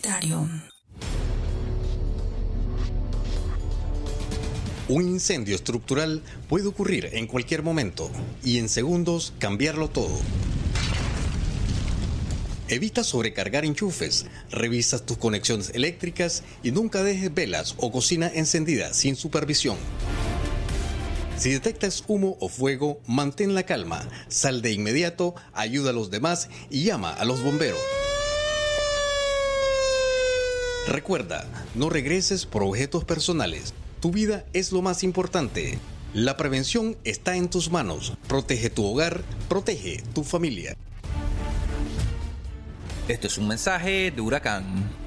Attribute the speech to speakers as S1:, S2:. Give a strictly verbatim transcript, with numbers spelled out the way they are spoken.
S1: publicitario.
S2: Un incendio estructural puede ocurrir en cualquier momento y en segundos cambiarlo todo. Evita sobrecargar enchufes, revisa tus conexiones eléctricas y nunca dejes velas o cocina encendida sin supervisión. Si detectas humo o fuego, mantén la calma, sal de inmediato, ayuda a los demás y llama a los bomberos. Recuerda, no regreses por objetos personales. Tu vida es lo más importante. La prevención está en tus manos. Protege tu hogar, protege tu familia.
S3: Esto es un mensaje de Huracán.